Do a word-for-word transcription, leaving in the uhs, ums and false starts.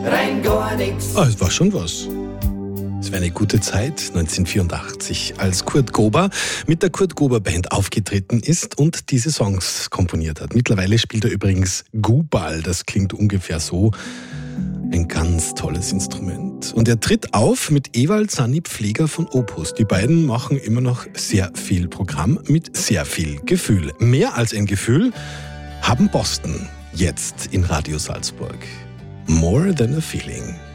rein gar nix. Ah, es war schon was. Es war eine gute Zeit, neunzehnhundertvierundachtzig, als Kurt Gober mit der Kurt Gober Band aufgetreten ist und diese Songs komponiert hat. Mittlerweile spielt er übrigens Gubal, das klingt ungefähr so. Ein ganz tolles Instrument. Und er tritt auf mit Ewald Sanni Pfleger von Opus. Die beiden machen immer noch sehr viel Programm mit sehr viel Gefühl. Mehr als ein Gefühl haben Boston jetzt in Radio Salzburg. More than a feeling.